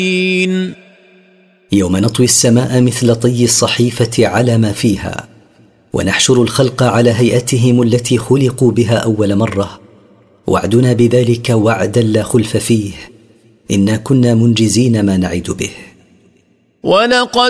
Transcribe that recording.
يوم نطوي السماء مثل طي الصحيفة على ما فيها، ونحشر الخلق على هيئتهم التي خلقوا بها أول مرة، وعدنا بذلك وعدا لا خلف فيه، إنا كنا منجزين ما نعد به. ولقد